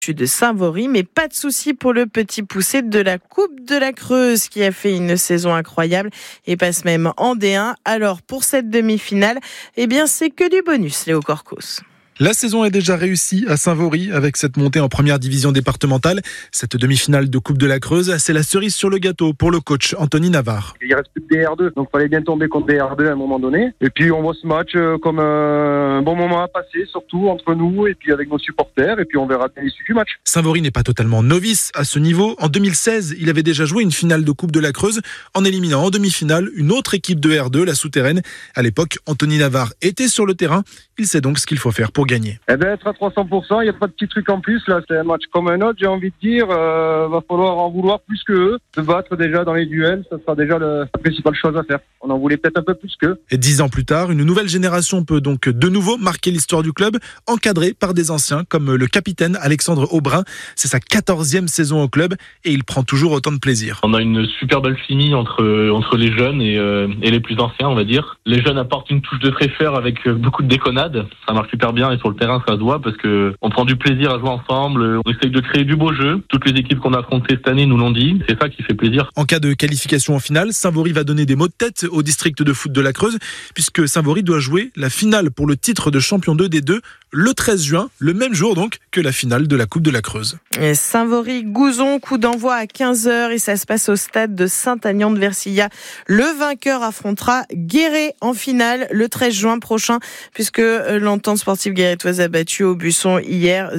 de Saint-Vaury, mais pas de souci pour le petit poussé de la Coupe de la Creuse qui a fait une saison incroyable et passe même en D1. Alors pour cette demi-finale, c'est que du bonus, Léo Corcos. La saison est déjà réussie à Saint-Vaury avec cette montée en première division départementale. Cette demi-finale de Coupe de la Creuse, c'est la cerise sur le gâteau pour le coach Anthony Navarre. Il reste plus que des R2, donc il fallait bien tomber contre des R2 à un moment donné. Et puis on voit ce match comme un bon moment à passer, surtout entre nous et puis avec nos supporters. Et puis on verra bien l'issue du match. Saint-Vaury n'est pas totalement novice à ce niveau. En 2016, il avait déjà joué une finale de Coupe de la Creuse en éliminant en demi-finale une autre équipe de R2, la Souterraine. À l'époque, Anthony Navarre était sur le terrain. Il sait donc ce qu'il faut faire pour gagner. Être à 300%, il n'y a pas de petit truc en plus. Là, c'est un match comme un autre, j'ai envie de dire. Va falloir en vouloir plus qu'eux. Se battre déjà dans les duels, ça sera déjà la principale chose à faire. On en voulait peut-être un peu plus qu'eux. Et 10 ans plus tard, une nouvelle génération peut donc de nouveau marquer l'histoire du club, encadrée par des anciens comme le capitaine Alexandre Aubrin. C'est sa 14e saison au club et il prend toujours autant de plaisir. On a une super belle chimie entre les jeunes et les plus anciens, on va dire. Les jeunes apportent une touche de fraîcheur avec beaucoup de déconnades. Ça marche super bien et sur le terrain, ça se voit parce que on prend du plaisir à jouer ensemble. On essaye de créer du beau jeu. Toutes les équipes qu'on a affrontées cette année nous l'ont dit. C'est ça qui fait plaisir. En cas de qualification en finale, Saint-Vaury va donner des mots de tête au district de foot de la Creuse puisque Saint-Vaury doit jouer la finale pour le titre de champion 2 des deux le 13 juin, le même jour donc que la finale de la Coupe de la Creuse. Saint-Vaury-Gouzon, coup d'envoi à 15h et ça se passe au stade de Saint-Aignan-de-Versilla. Le vainqueur affrontera Guéret en finale le 13 juin prochain puisque l'entente sportive guéretoise a battu au Buisson hier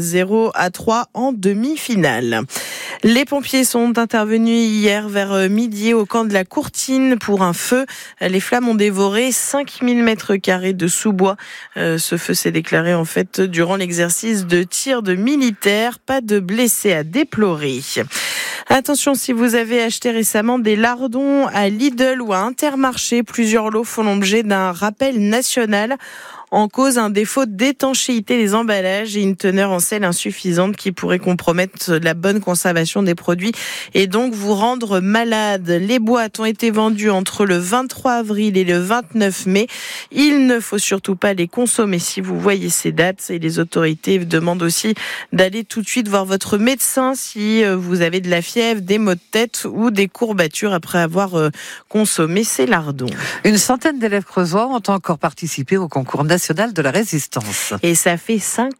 0-3 en demi-finale. Les pompiers sont intervenus hier vers midi au camp de la Courtine pour un feu. Les flammes ont dévoré 5000 m² de sous-bois. Ce feu s'est déclaré en fait durant l'exercice de tir de militaires. Pas de blessés à déplorer. Attention, si vous avez acheté récemment des lardons à Lidl ou à Intermarché, plusieurs lots font l'objet d'un rappel national. En cause, un défaut d'étanchéité des emballages et une teneur en sel insuffisante qui pourrait compromettre la bonne conservation des produits et donc vous rendre malade. Les boîtes ont été vendues entre le 23 avril et le 29 mai. Il ne faut surtout pas les consommer si vous voyez ces dates et les autorités demandent aussi d'aller tout de suite voir votre médecin si vous avez de la fièvre, des maux de tête ou des courbatures après avoir consommé ces lardons. Une centaine d'élèves creusois ont encore participé au concours national de la résistance. Et ça fait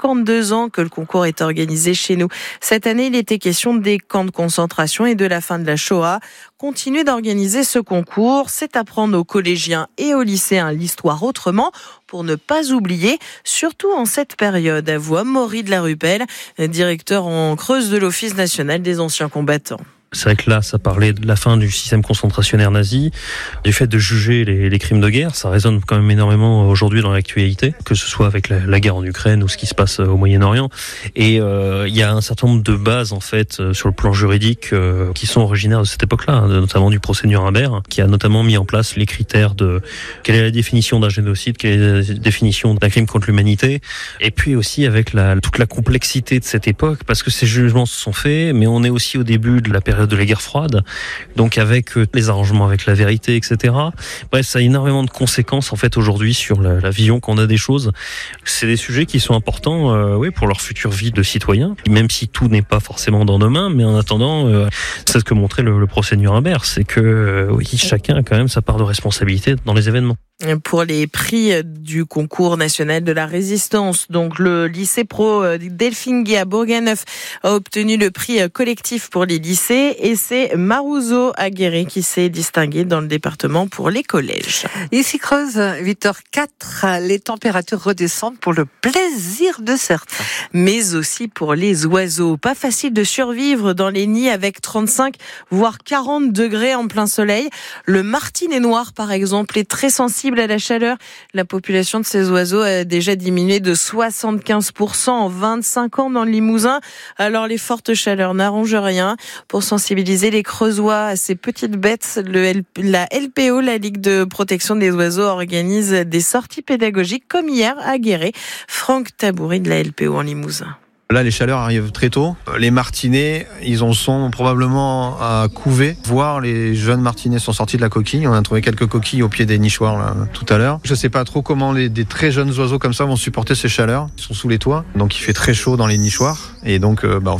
52 ans que le concours est organisé chez nous. Cette année, il était question des camps de concentration et de la fin de la Shoah. Continuer d'organiser ce concours, c'est apprendre aux collégiens et aux lycéens l'histoire autrement pour ne pas oublier, surtout en cette période. À vous, Amaury de la Rupelle, directeur en Creuse de l'Office national des anciens combattants. C'est vrai que là, ça parlait de la fin du système concentrationnaire nazi, du fait de juger les crimes de guerre. Ça résonne quand même énormément aujourd'hui dans l'actualité, que ce soit avec la guerre en Ukraine ou ce qui se passe au Moyen-Orient. Et il y a un certain nombre de bases en fait sur le plan juridique qui sont originaires de cette époque-là, notamment du procès Nuremberg, qui a notamment mis en place les critères de quelle est la définition d'un génocide, quelle est la définition d'un crime contre l'humanité, et puis aussi avec toute la complexité de cette époque, parce que ces jugements se sont faits, mais on est aussi au début de la période de la guerre froide, donc avec les arrangements avec la vérité, etc. Bref, ça a énormément de conséquences en fait aujourd'hui sur la vision qu'on a des choses. C'est des sujets qui sont importants pour leur future vie de citoyens, même si tout n'est pas forcément dans nos mains, mais en attendant, c'est ce que montrait le procès Nuremberg, c'est que chacun a quand même sa part de responsabilité dans les événements. Pour les prix du concours national de la résistance, donc le lycée pro Delphine-Guy à Bourganeuf a obtenu le prix collectif pour les lycées et c'est Marouzeau à Guéret qui s'est distingué dans le département pour les collèges. Ici Creuse, 8h04, les températures redescendent pour le plaisir de certains. Mais aussi pour les oiseaux. Pas facile de survivre dans les nids avec 35 voire 40 degrés en plein soleil. Le martinet noir par exemple est très sensible à la chaleur. La population de ces oiseaux a déjà diminué de 75% en 25 ans dans le Limousin. Alors les fortes chaleurs n'arrangent rien. Pour sensibiliser les Creusois à ces petites bêtes, la LPO, la Ligue de protection des oiseaux, organise des sorties pédagogiques comme hier à Guéret. Franck Taboury de la LPO en Limousin. Là, les chaleurs arrivent très tôt. Les martinets, ils en sont probablement à couver. Voire les jeunes martinets sont sortis de la coquille. On a trouvé quelques coquilles au pied des nichoirs là, tout à l'heure. Je sais pas trop comment des très jeunes oiseaux comme ça vont supporter ces chaleurs. Ils sont sous les toits, donc il fait très chaud dans les nichoirs. Et donc,